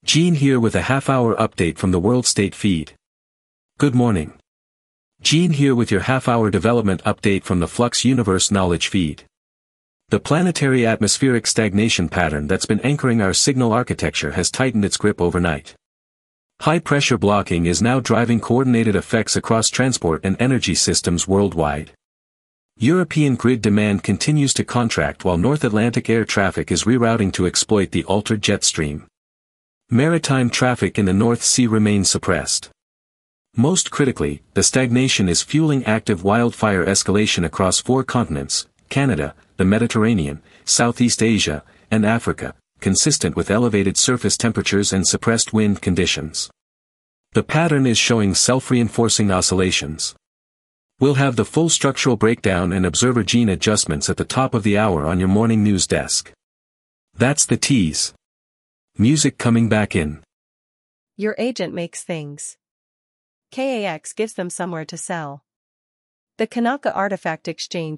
Gene here with a half-hour update from the World State feed. Good morning. Gene here with your half-hour development update from the Flux Universe Knowledge feed. The planetary atmospheric stagnation pattern that's been anchoring our signal architecture has tightened its grip overnight. High-pressure blocking is now driving coordinated effects across transport and energy systems worldwide. European grid demand continues to contract while North Atlantic air traffic is rerouting to exploit the altered jet stream. Maritime traffic in the North Sea remains suppressed. Most critically, the stagnation is fueling active wildfire escalation across 4 continents, Canada, the Mediterranean, Southeast Asia, and Africa, consistent with elevated surface temperatures and suppressed wind conditions. The pattern is showing self-reinforcing oscillations. We'll have the full structural breakdown and observer gene adjustments at the top of the hour on your morning news desk. That's the tease. Music coming back in. Your agent makes things. KAX gives them somewhere to sell. The Kanaka Artifact Exchange